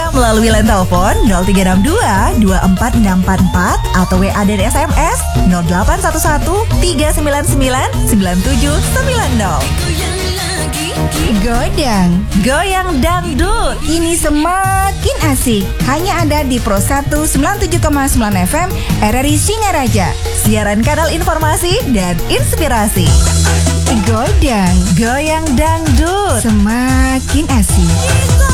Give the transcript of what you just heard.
melalui line telepon 0362 24644 atau WA dan SMS 0811 399 9790. Goyang dangdut. Ini semakin asik. Hanya ada di Pro 1 97,9 FM RRI Singaraja. Siaran kanal informasi dan inspirasi. Goyang Dangdut. semakin asik.